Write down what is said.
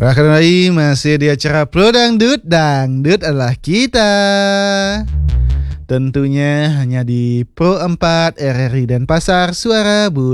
Rahkanai masih di acara Pro Dangdut. Dangdut adalah kita. Tentunya hanya di Pro 4 RRI Denpasar, Suara Budaya.